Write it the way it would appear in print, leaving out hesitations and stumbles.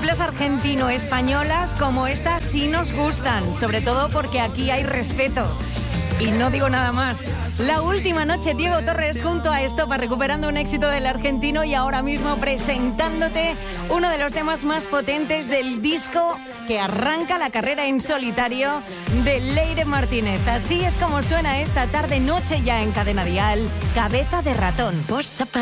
Duplas argentino-españolas como esta sí nos gustan, sobre todo porque aquí hay respeto. Y no digo nada más. La última noche, Diego Torres junto a Estopa, recuperando un éxito del argentino y ahora mismo presentándote uno de los temas más potentes del disco que arranca la carrera en solitario de Leire Martínez. Así es como suena esta tarde-noche ya en Cadena Dial, Cabeza de Ratón.